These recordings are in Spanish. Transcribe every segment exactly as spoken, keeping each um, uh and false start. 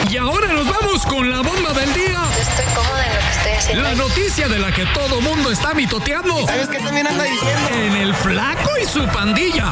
Y ahora nos vamos con la bomba del día. Yo estoy cómoda en lo que estoy haciendo. La noticia de la que todo mundo está mitoteando. ¿Sabes qué también anda diciendo? En el Flaco y su pandilla.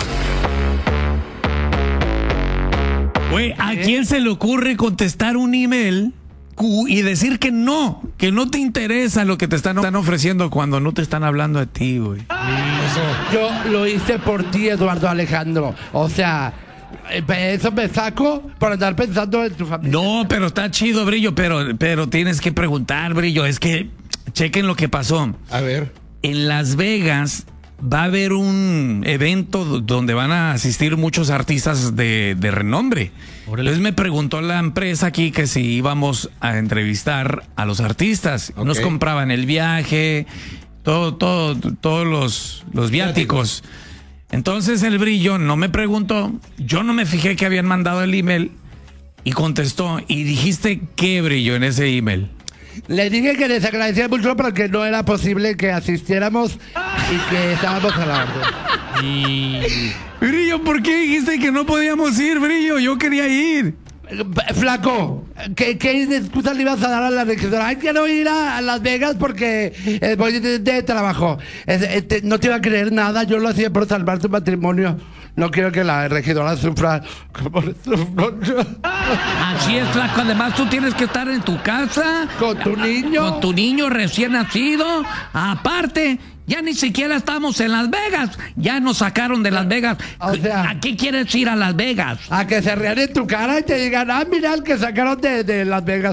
Güey, ¿a quién se le ocurre contestar un email y decir que no, que no te interesa lo que te están, están ofreciendo cuando no te están hablando a ti, güey? Yo lo hice por ti, Eduardo Alejandro. O sea, eso me saco por andar pensando en tu familia. No, pero está chido, Brillo, pero, pero tienes que preguntar, Brillo. Es que chequen lo que pasó. A ver. En Las Vegas va a haber un evento donde van a asistir muchos artistas de, de renombre. Órale. Entonces me preguntó la empresa aquí que si íbamos a entrevistar a los artistas. Okay. Nos compraban el viaje, todo, todo, todos los, los viáticos. Entonces el Brillo no me preguntó, yo no me fijé que habían mandado el email y contestó. ¿Y dijiste qué, Brillo, en ese email? Le dije que les agradecía mucho porque no era posible que asistiéramos y que estábamos a la orden. Y... Brillo, ¿por qué dijiste que no podíamos ir, Brillo? Yo quería ir. Flaco, ¿qué, qué excusa le ibas a dar a la regidora? Ay, quiero ir a, a Las Vegas porque eh, voy de, de trabajo. Es, este, no te iba a creer nada, yo lo hacía por salvar tu matrimonio. No quiero que la regidora sufra como sufro yo. Así es, Flaco. Además, tú tienes que estar en tu casa. Con tu niño. Con tu niño recién nacido. Aparte, ya ni siquiera estamos en Las Vegas. Ya nos sacaron de Las Vegas. O sea, ¿a qué quieres ir a Las Vegas? A que se rían en tu cara y te digan, ah, mira el que sacaron de, de Las Vegas.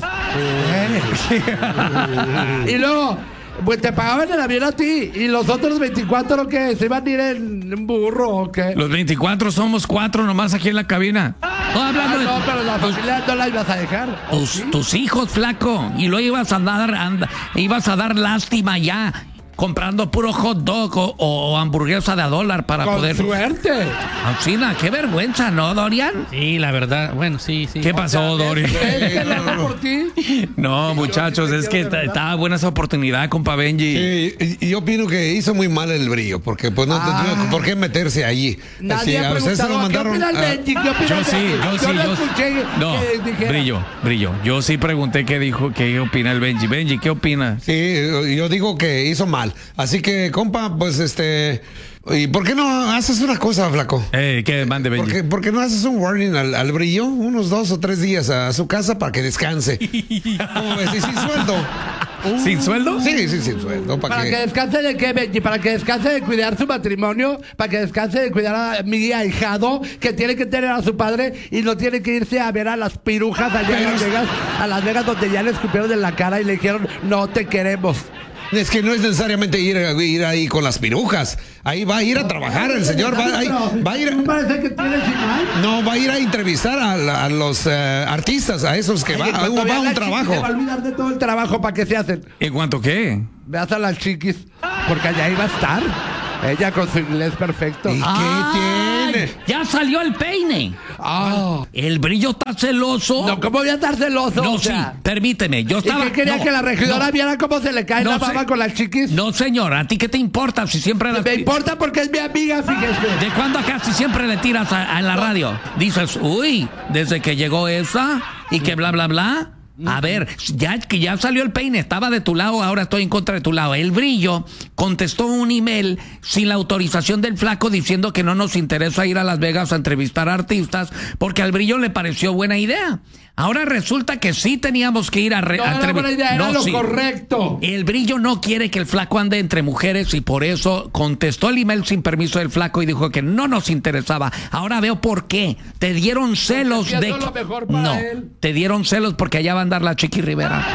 Y luego, pues te pagaban el avión a ti. ¿Y los otros veinticuatro lo que se iban a ir en un burro o qué? Los veinticuatro somos cuatro nomás aquí en la cabina. No, hablando ah, de... no, pero la familia no la ibas a dejar. Tus, ¿sí? tus hijos, Flaco. Y lo ibas a dar, anda, ibas a dar lástima ya. Comprando puro hot dog o, o hamburguesa de a dólar para Con poder... suerte. Auxina, qué vergüenza, ¿no, Dorian? Sí, la verdad, bueno, sí, sí. ¿Qué pasó, Dorian? ¿Por ti? No, muchachos, es que estaba buena esa oportunidad, compa Benji. Sí, y yo opino que hizo muy mal el Brillo, porque pues no Ah. tendría por qué meterse allí. Nadie Sí, ha a ustedes se lo preguntado, mandaron. ¿qué opina el a- Benji? ¿Qué opina Yo el sí, Benji? yo sí, no yo escuché No, que dijera. Brillo, Brillo. Yo sí pregunté qué dijo, qué opina el Benji. Benji, ¿qué opina? Sí, yo digo que hizo mal. Así que, compa, pues este. ¿Y por qué no haces una cosa, Flaco? Eh, ¿qué mande, Benji? ¿Por qué, por qué no haces un warning al, al Brillo? Unos dos o tres días a, a su casa para que descanse. ¿Cómo ves? Y sin sueldo. ¿Sin sueldo? Sí, sí, sin sueldo. ¿Para, ¿Para que... que descanse de qué, Benji? ¿Para que descanse de cuidar su matrimonio? ¿Para que descanse de cuidar a mi ahijado que tiene que tener a su padre y no tiene que irse a ver a las pirujas allá en Las Vegas? A Las Vegas donde ya le escupieron en la cara y le dijeron, no te queremos. Es que no es necesariamente ir, ir ahí con las pirujas. Ahí va a ir a trabajar el señor. Va, ahí, va a ir a... Parece que tiene final. No, va a ir a entrevistar a, la- a los eh, artistas, a esos que va, a, va a un trabajo. Se va a olvidar de todo el trabajo para que se hacen. ¿En cuanto qué? Veas a las chiquis, porque allá iba a estar. Ella con su inglés perfecto. ¿Y ¡Ay! qué tiene? Ya salió el peine. Ah. El Brillo está celoso. No, ¿cómo voy a estar celoso? No, O sea, sí, permíteme. Yo ¿y estaba. qué quería no, que la regidora no, viera cómo se le cae No la sé. baba con las chiquis? No, señor, ¿a ti qué te importa si siempre las... Me importa porque es mi amiga, fíjese. ¿De cuándo acá si siempre le tiras a, a la radio? Dices, uy, desde que llegó esa y que bla, bla, bla. A ver, ya que ya salió el peine, estaba de tu lado, ahora estoy en contra de tu lado. El Brillo contestó un email sin la autorización del Flaco diciendo que no nos interesa ir a Las Vegas a entrevistar a artistas porque al Brillo le pareció buena idea. Ahora resulta que sí teníamos que ir a... Re No a era buena idea, era No, lo sí. correcto. El Brillo no quiere que el Flaco ande entre mujeres y por eso contestó el email sin permiso del Flaco y dijo que no nos interesaba. Ahora veo por qué. Te dieron celos Porque de... eso es lo mejor para No, él. te dieron celos porque allá va a andar la Chiqui Rivera.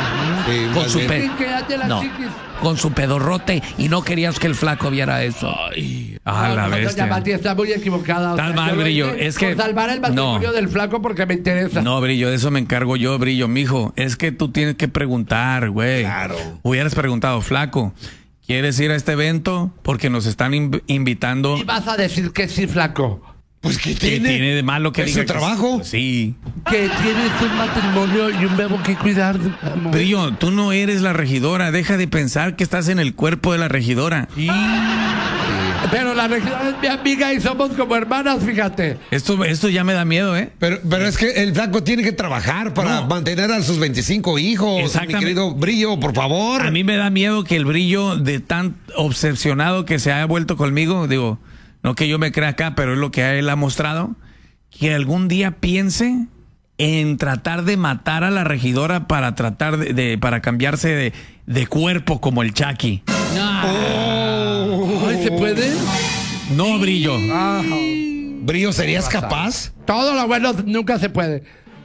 Sí, Con más su, bien. pe- Sí, que ande la no, chiquis. con su pedorrote y no querías que el Flaco viera eso. Ay, a No, la no, doña bestia. Mati está muy equivocada. o Estás sea, mal, yo lo Brillo, hice es que- por salvar el matrimonio no. del Flaco porque me interesa. No, Brillo, de eso me encargo yo, Brillo, mijo. Es que tú tienes que preguntar, güey. Claro. Hubieras preguntado, Flaco, ¿quieres ir a este evento? Porque nos están inv- invitando. Y vas a decir que sí, Flaco. Pues ¿qué ¿Qué tiene? tiene de malo que ¿Es diga su que- trabajo? Sí. Que tienes un matrimonio y un bebé que cuidar. amor. Brillo, tú no eres la regidora. Deja de pensar que estás en el cuerpo de la regidora. Pero la regidora es mi amiga y somos como hermanas, fíjate. Esto, esto ya me da miedo, ¿eh? Pero, pero es que el flaco tiene que trabajar para No. mantener a sus veinticinco hijos. Mi Exactamente. querido Brillo, por favor. A mí me da miedo que el Brillo, de tan obsesionado que se haya vuelto conmigo, digo, no que yo me crea acá, pero es lo que él ha mostrado, que algún día piense en tratar de matar a la regidora para tratar de, de- para cambiarse de, de cuerpo como el Chucky. Ay, ¿se puede? No, Brillo. Brillo, ¿serías capaz? Todo lo bueno nunca se puede.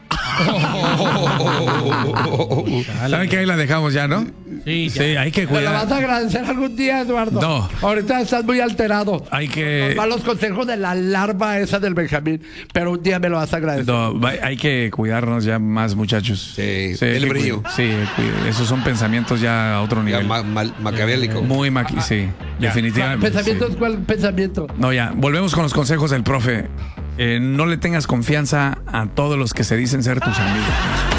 ¿Saben que ahí la dejamos ya, no? Sí, Sí, hay que ¿Me lo vas a cuidar. agradecer algún día, Eduardo? No. Ahorita estás muy alterado. Hay que... Nos van los consejos de la larva esa del Benjamín, pero un día me lo vas a agradecer. No, va- hay que cuidarnos ya más, muchachos. Sí, hay el que Brillo. cuid- Sí, cuid- esos son pensamientos ya a otro Ya, nivel. ma- mal- maquiavélico. Muy maqui, sí, definitivamente. ¿Pensamiento? sí. ¿Cuál pensamiento? No, ya, volvemos con los consejos del profe. Eh, no le tengas confianza a todos los que se dicen ser tus amigos.